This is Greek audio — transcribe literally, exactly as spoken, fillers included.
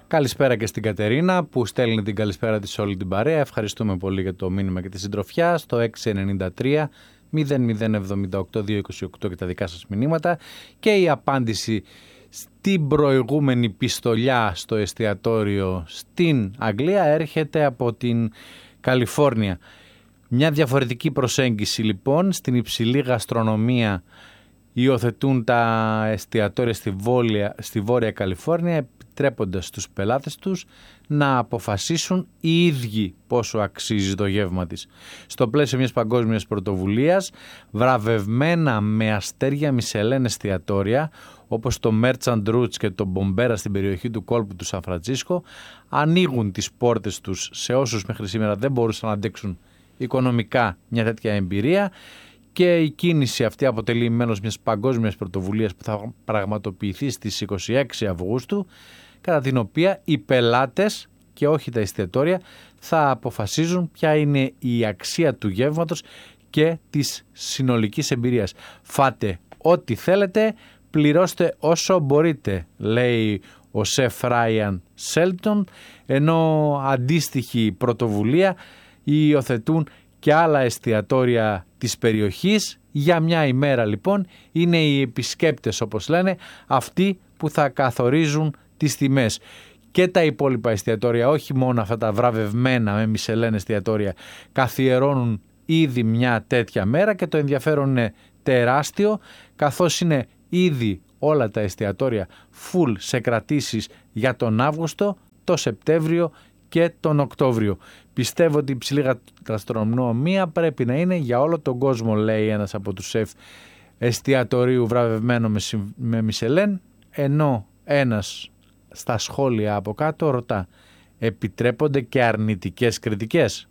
Καλησπέρα και στην Κατερίνα που στέλνει την καλησπέρα της σε όλη την παρέα. Ευχαριστούμε πολύ για το μήνυμα και τη συντροφιά στο έξι εννιά τρία μηδέν μηδέν εβδομήντα οκτώ διακόσια είκοσι οκτώ και τα δικά σας μηνύματα. Και η απάντηση στην προηγούμενη πιστολιά στο εστιατόριο στην Αγγλία έρχεται από την Καλιφόρνια. Μια διαφορετική προσέγγιση λοιπόν, στην υψηλή γαστρονομία υιοθετούν τα εστιατόρια στη, βόλια, στη Βόρεια Καλιφόρνια, επιτρέποντας στους πελάτες τους να αποφασίσουν οι ίδιοι πόσο αξίζει το γεύμα της. Στο πλαίσιο μιας παγκόσμιας πρωτοβουλίας, βραβευμένα με αστέρια Μισελέν εστιατόρια όπως το Merchant Roots και το Bombera στην περιοχή του κόλπου του Σαν Φραντσίσκο ανοίγουν τις πόρτες τους σε όσους μέχρι σήμερα δεν μπορούσαν να αντέξουν οικονομικά μια τέτοια εμπειρία, και η κίνηση αυτή αποτελεί μέρος μιας παγκόσμιας πρωτοβουλίας που θα πραγματοποιηθεί στις είκοσι έξι Αυγούστου, κατά την οποία οι πελάτες και όχι τα εστιατόρια θα αποφασίζουν ποια είναι η αξία του γεύματος και της συνολικής εμπειρίας. Φάτε ό,τι θέλετε, πληρώστε όσο μπορείτε, λέει ο σεφ Ράιαν Σέλτον, ενώ αντίστοιχη πρωτοβουλία υιοθετούν και άλλα εστιατόρια της περιοχής. Για μια ημέρα λοιπόν είναι οι επισκέπτες, όπως λένε, αυτοί που θα καθορίζουν τις τιμές. Και τα υπόλοιπα εστιατόρια, όχι μόνο αυτά τα βραβευμένα με Μισελέν εστιατόρια, καθιερώνουν ήδη μια τέτοια μέρα και το ενδιαφέρον είναι τεράστιο, καθώς είναι ήδη όλα τα εστιατόρια full σε κρατήσεις για τον Αύγουστο, το Σεπτέμβριο και τον Οκτώβριο. Πιστεύω ότι η υψηλή γαστρονομία πρέπει να είναι για όλο τον κόσμο, λέει ένας από τους σεφ εστιατορίου βραβευμένο με, με Μισελέν, ενώ ένας στα σχόλια από κάτω ρωτά, επιτρέπονται και αρνητικές κριτικές?